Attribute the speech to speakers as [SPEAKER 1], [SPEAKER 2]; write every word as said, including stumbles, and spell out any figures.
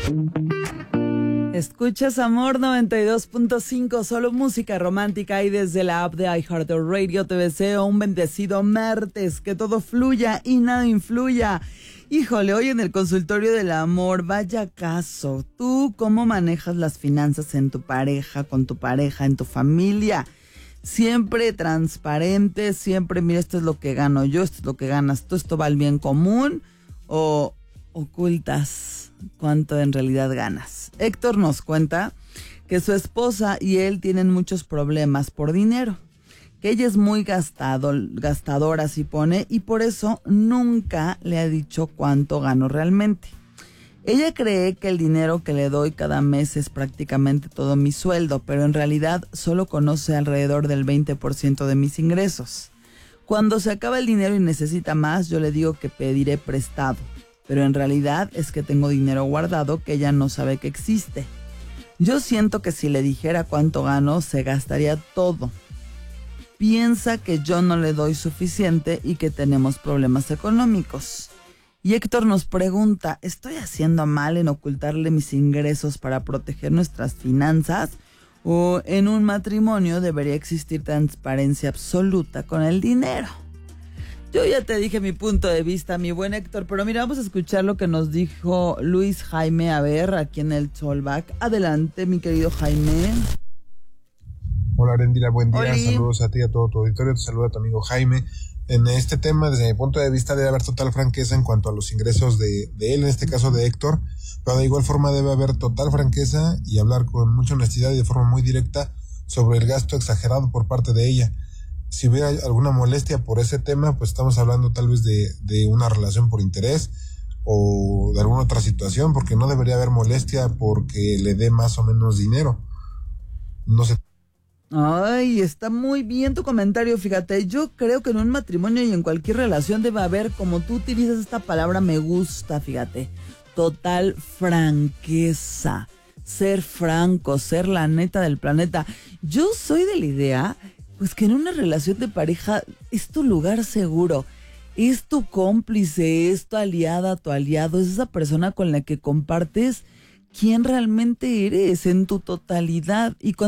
[SPEAKER 1] Escuchas Amor noventa y dos punto cinco, solo música romántica, y desde la app de iHeartRadio te deseo un bendecido martes, que todo fluya y nada influya. Híjole, hoy en el consultorio del amor, vaya caso, ¿tú cómo manejas las finanzas en tu pareja, con tu pareja, en tu familia? Siempre transparente, siempre, mira, esto es lo que gano yo, esto es lo que ganas tú, esto va al bien común, o ocultas cuánto en realidad ganas. Héctor nos cuenta que su esposa y él tienen muchos problemas por dinero, que ella es muy gastado, gastadora, así pone, y por eso nunca le ha dicho cuánto gano realmente. Ella cree que el dinero que le doy cada mes es prácticamente todo mi sueldo, pero en realidad solo conoce alrededor del veinte por ciento de mis ingresos. Cuando se acaba el dinero y necesita más, yo le digo que pediré prestado, pero en realidad es que tengo dinero guardado que ella no sabe que existe. Yo siento que si le dijera cuánto gano, se gastaría todo. Piensa que yo no le doy suficiente y que tenemos problemas económicos. Y Héctor nos pregunta, ¿estoy haciendo mal en ocultarle mis ingresos para proteger nuestras finanzas? ¿O en un matrimonio debería existir transparencia absoluta con el dinero? Yo ya te dije mi punto de vista, mi buen Héctor, pero mira, vamos a escuchar lo que nos dijo Luis Jaime, a ver, aquí en el Cholback. Adelante, mi querido Jaime.
[SPEAKER 2] Hola, Arendira, buen día.
[SPEAKER 1] Oli.
[SPEAKER 2] Saludos a ti y a todo tu auditorio. Te saluda tu amigo Jaime. En este tema, desde mi punto de vista, debe haber total franqueza en cuanto a los ingresos de, de él, en este caso de Héctor, pero de igual forma debe haber total franqueza y hablar con mucha honestidad y de forma muy directa sobre el gasto exagerado por parte de ella. Si hubiera alguna molestia por ese tema, pues estamos hablando tal vez de, de una relación por interés o de alguna otra situación, porque no debería haber molestia porque le dé más o menos dinero. No sé.
[SPEAKER 1] Ay, está muy bien tu comentario, fíjate, yo creo que en un matrimonio y en cualquier relación debe haber, como tú utilizas esta palabra, me gusta, fíjate, total franqueza, ser franco, ser la neta del planeta. Yo soy de la idea, pues que en una relación de pareja es tu lugar seguro, es tu cómplice, es tu aliada, tu aliado, es esa persona con la que compartes quién realmente eres en tu totalidad. Y cuando